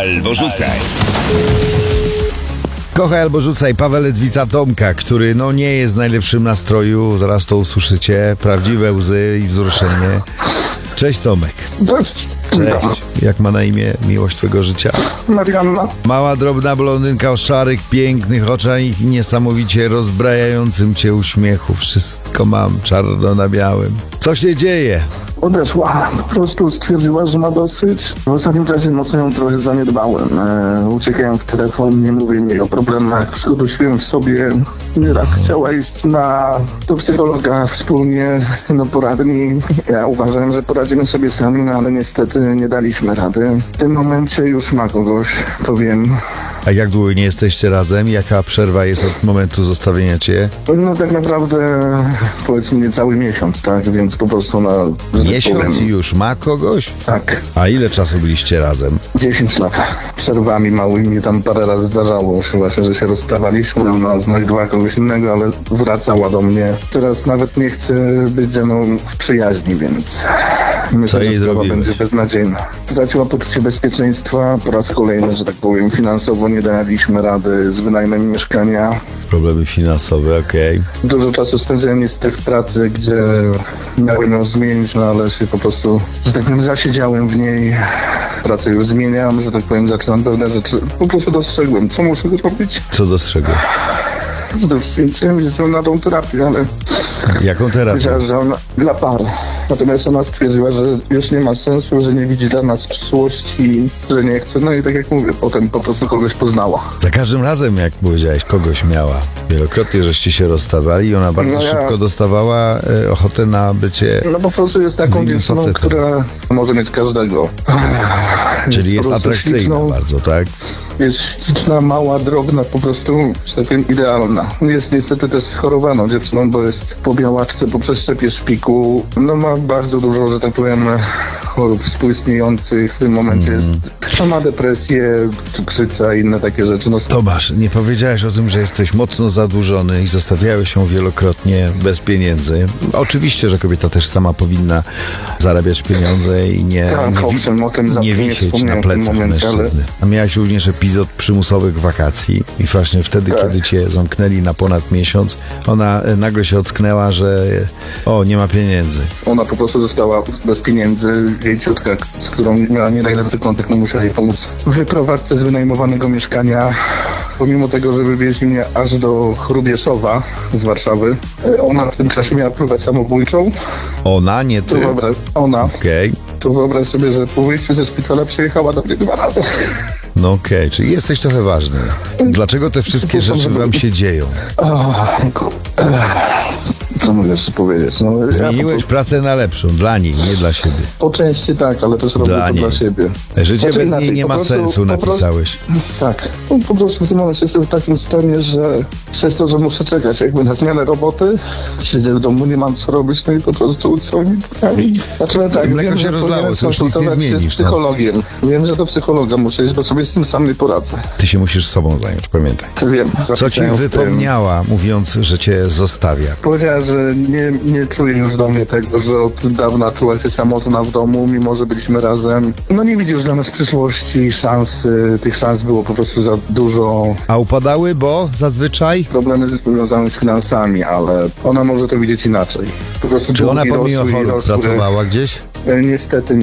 albo rzucaj. Kochaj albo rzucaj, Pawelec wita Tomka, który nie jest w najlepszym nastroju. Zaraz to usłyszycie. Prawdziwe łzy i wzruszenie. Cześć Tomek. Cześć. Cześć. Jak ma na imię miłość twego życia? Marianna. Mała, drobna blondynka o szarych, pięknych oczach i niesamowicie rozbrajającym cię uśmiechu. Wszystko mam czarno na białym. Co się dzieje? Odeszła. Po prostu stwierdziła, że ma dosyć. W ostatnim czasie mocno ją trochę zaniedbałem. Uciekałem w telefon, nie mówię jej o problemach. Udusiłem w sobie. Nieraz chciała iść do psychologa wspólnie, na poradni. Ja uważałem, że poradzimy sobie sami, ale niestety nie daliśmy rady. W tym momencie już ma kogoś, to wiem. A jak długo nie jesteście razem? Jaka przerwa jest od momentu zostawienia cię? No tak naprawdę powiedzmy niecały miesiąc, tak? Więc po prostu Miesiąc i już ma kogoś? Tak. A ile czasu byliście razem? 10 lat. Przerwami małymi tam parę razy zdarzało się właśnie, że się rozstawaliśmy. Ona znajdowała kogoś innego, ale wracała do mnie. Teraz nawet nie chce być ze mną w przyjaźni, więc myślę, że sprawa będzie beznadziejna. Straciła poczucie bezpieczeństwa. Po raz kolejny, że tak powiem, finansowo nie daliśmy rady z wynajmem mieszkania. Problemy finansowe, okej. Dużo czasu spędziłem niestety w pracy, gdzie miałem ją zmienić, ale się po prostu, że tak powiem, zasiedziałem w niej. Pracę już zmieniam, że tak powiem, zaczynam pewne rzeczy. Po prostu dostrzegłem, co muszę zrobić. Co dostrzegłeś? Chciałem iść na tą terapię, ale Jaką terapię? powiedziała, że ona dla par. Natomiast ona stwierdziła, że już nie ma sensu, że nie widzi dla nas przyszłości, że nie chce. No i tak jak mówię, potem po prostu kogoś poznała. Za każdym razem, jak powiedziałeś, kogoś miała. Wielokrotnie żeście się rozstawali i ona bardzo szybko dostawała ochotę na bycie. No po prostu jest taką dziewczyną, facetem, która może mieć każdego. Czyli jest atrakcyjna śliczną, bardzo, tak? jest śliczna, mała, drobna, po prostu, że tak powiem, idealna. Jest niestety też schorowaną dziewczyną, bo jest po białaczce, po przeszczepie szpiku. No ma bardzo dużo, że tak powiem, chorób współistniejących. W tym momencie ma depresję, cukrzyca i inne takie rzeczy. No, Tomasz, nie powiedziałeś o tym, że jesteś mocno zadłużony i zostawiałeś się wielokrotnie bez pieniędzy. Oczywiście, że kobieta też sama powinna zarabiać pieniądze i nie wisieć na plecach mężczyzny. A miałeś również epizod przymusowych wakacji i właśnie wtedy, kiedy cię zamknęli na ponad miesiąc, ona nagle się ocknęła, że nie ma pieniędzy. Ona po prostu została bez pieniędzy. Jej ciotka, z którą miała nie najlepszy kontakt, musiała jej pomóc w wyprowadzce z wynajmowanego mieszkania. Pomimo tego, że wywieźli mnie aż do Chrubieszowa z Warszawy, ona w tym czasie miała próbę samobójczą. Ona, nie ty? Ona. Okej. To wyobraź sobie, że po wyjściu ze szpitala przyjechała do mnie 2 razy. No okej, czyli jesteś trochę ważny. Dlaczego te wszystkie rzeczy wam się dzieją? Co mogę jeszcze powiedzieć? Zmieniłeś pracę na lepszą, dla niej, nie dla siebie. Po części tak, ale też robię to dla siebie. Życie bez niej nie ma sensu, napisałeś. Tak. Po prostu w tym momencie jestem w takim stanie, że przez to, że muszę czekać jakby na zmianę roboty, siedzę w domu, nie mam co robić, no i po prostu całymi dniami. Znaczy tak, mleko się rozlało, to już nic nie zmienisz. Z psychologiem. Wiem, że do psychologa muszę iść, bo sobie z tym sam nie poradzę. Ty się musisz sobą zająć, pamiętaj. Wiem. Co ci wypomniała, mówiąc, że cię zostawia? Powiedziała, że nie czuje już do mnie tego, że od dawna czuła się samotna w domu, mimo że byliśmy razem. No nie widzi już dla nas przyszłości, szansy. Tych szans było po prostu za dużo. A upadały, bo zazwyczaj? Problemy związane z finansami, ale ona może to widzieć inaczej. Po prostu czy ona pomimo chorób pracowała gdzieś? Niestety